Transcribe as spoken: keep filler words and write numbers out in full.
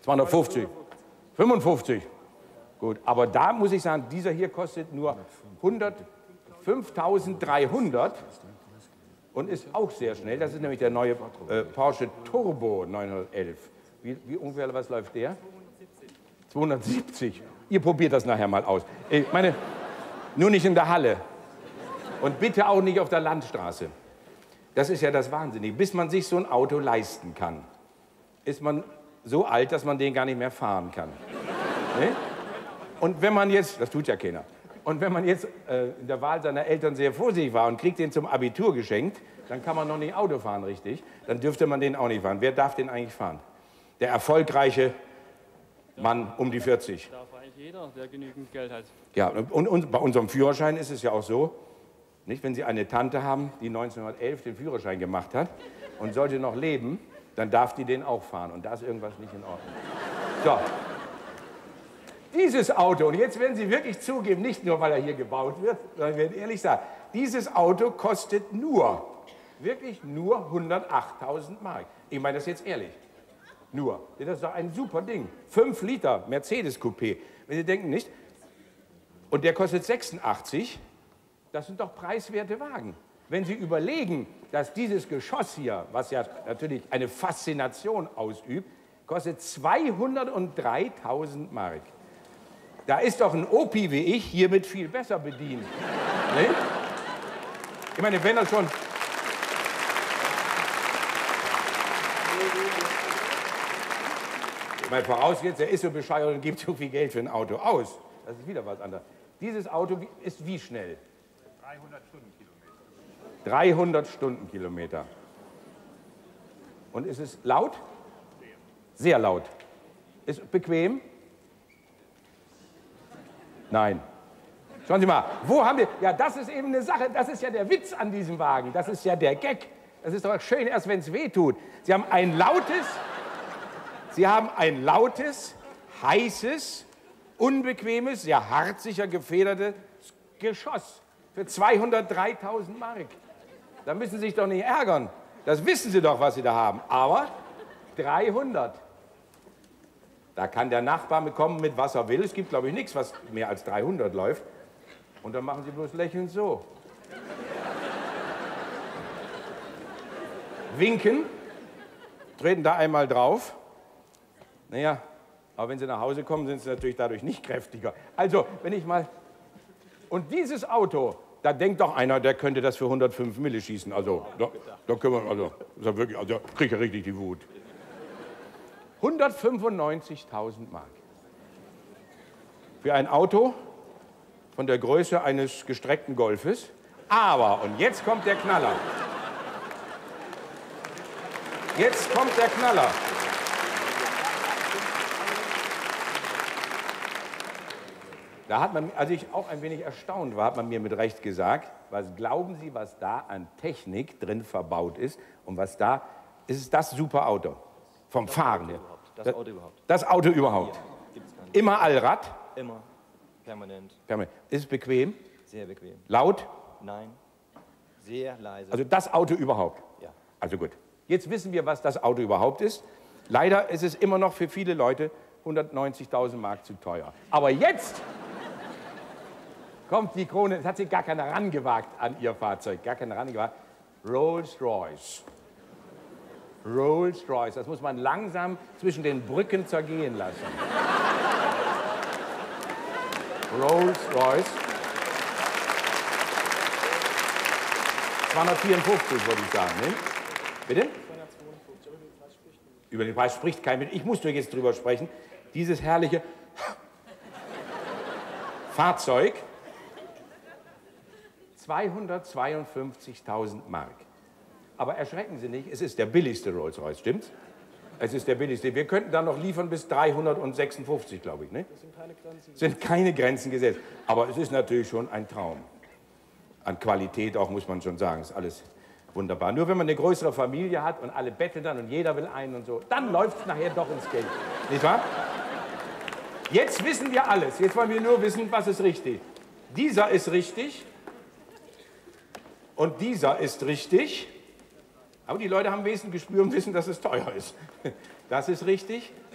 zweihundertfünfzig. fünfundfünfzig. Gut, aber da muss ich sagen, dieser hier kostet nur fünftausenddreihundert und ist auch sehr schnell. Das ist nämlich der neue äh, Porsche Turbo neunhundertelf. Wie, wie ungefähr, was läuft der? zweihundertsiebzig. Ihr probiert das nachher mal aus. Ich meine, nur nicht in der Halle. Und bitte auch nicht auf der Landstraße. Das ist ja das Wahnsinnige. Bis man sich so ein Auto leisten kann, ist man so alt, dass man den gar nicht mehr fahren kann. Ne? Und wenn man jetzt, das tut ja keiner, und wenn man jetzt äh, in der Wahl seiner Eltern sehr vorsichtig war und kriegt den zum Abitur geschenkt, dann kann man noch nicht Auto fahren, richtig? Dann dürfte man den auch nicht fahren. Wer darf den eigentlich fahren? Der erfolgreiche Mann um die vierzig. Darf eigentlich jeder, der genügend Geld hat. Ja, und, und bei unserem Führerschein ist es ja auch so, nicht, wenn Sie eine Tante haben, die neunzehnhundertelf den Führerschein gemacht hat und sollte noch leben, dann darf die den auch fahren. Und da ist irgendwas nicht in Ordnung. So. Dieses Auto, und jetzt werden Sie wirklich zugeben, nicht nur, weil er hier gebaut wird, sondern werden ehrlich sagen, dieses Auto kostet nur, wirklich nur hundertachttausend Mark. Ich meine das jetzt ehrlich. Nur. Das ist doch ein super Ding. fünf Liter Mercedes-Coupé. Wenn Sie denken nicht. Und der kostet sechsundachtzig. Das sind doch preiswerte Wagen. Wenn Sie überlegen, dass dieses Geschoss hier, was ja natürlich eine Faszination ausübt, kostet zweihundertdreitausend Mark. Da ist doch ein Opi wie ich hiermit viel besser bedient. Ne? Ich meine, wenn er schon... Ich meine, vorausgesetzt, er ist so bescheuert und gibt so viel Geld für ein Auto aus. Das ist wieder was anderes. Dieses Auto ist wie schnell? dreihundert Stundenkilometer. dreihundert Stundenkilometer. Und ist es laut? Sehr. Sehr laut. Ist es bequem? Nein. Schauen Sie mal, wo haben wir... Ja, das ist eben eine Sache, das ist ja der Witz an diesem Wagen. Das ist ja der Gag. Das ist doch schön, erst wenn es weh tut. Sie haben ein lautes... Sie haben ein lautes, heißes, unbequemes, sehr hartsicher gefedertes Geschoss für zweihundertdreitausend Mark. Da müssen Sie sich doch nicht ärgern. Das wissen Sie doch, was Sie da haben. Aber dreihundert. Da kann der Nachbar kommen mit was er will. Es gibt, glaube ich, nichts, was mehr als dreihundert läuft. Und dann machen Sie bloß lächelnd so. Winken, treten da einmal drauf. Naja, aber wenn Sie nach Hause kommen, sind Sie natürlich dadurch nicht kräftiger. Also, wenn ich mal... Und dieses Auto, da denkt doch einer, der könnte das für hundertfünf Mille schießen. Also, da, da können wir... Also, das ist wirklich, also, kriege ich richtig die Wut. hundertfünfundneunzigtausend Mark. Für ein Auto von der Größe eines gestreckten Golfes. Aber, und jetzt kommt der Knaller. Jetzt kommt der Knaller. Da hat man, als ich auch ein wenig erstaunt war, hat man mir mit Recht gesagt, was glauben Sie, was da an Technik drin verbaut ist und was da, ist es das super Auto? Vom Das Fahren Auto her. überhaupt. Das Das- Auto überhaupt. Das Auto überhaupt. Ja, gibt's gar nicht. Immer Allrad. Immer. Permanent. Permanent. Ist es bequem? Sehr bequem. Laut? Nein. Sehr leise. Also das Auto überhaupt. ja. Also gut. Jetzt wissen wir, was das Auto überhaupt ist. Leider ist es immer noch für viele Leute hundertneunzigtausend Mark zu teuer. Aber jetzt kommt die Krone, es hat sich gar keiner rangewagt an ihr Fahrzeug, gar keiner rangewagt. Rolls-Royce. Rolls-Royce, das muss man langsam zwischen den Brücken zergehen lassen. Rolls-Royce. zweihundertvierundfünfzig, würde ich sagen, ne? Bitte? Über den Preis spricht kein Mensch. Ich muss doch jetzt drüber sprechen. Dieses herrliche Fahrzeug, zweihundertzweiundfünfzigtausend Mark. Aber erschrecken Sie nicht, es ist der billigste Rolls-Royce, stimmt's? Es ist der billigste. Wir könnten dann noch liefern bis dreihundertsechsundfünfzig, glaube ich, ne? Das sind keine Grenzen. Sind keine Grenzen gesetzt. Aber es ist natürlich schon ein Traum. An Qualität auch, muss man schon sagen. Ist alles wunderbar. Nur wenn man eine größere Familie hat und alle betteln dann und jeder will einen und so, dann läuft es nachher doch ins Geld. Nicht wahr? Jetzt wissen wir alles. Jetzt wollen wir nur wissen, was ist richtig. Dieser ist richtig. Und dieser ist richtig. Aber die Leute haben wenigstens gespürt und wissen, dass es teuer ist. Das ist richtig.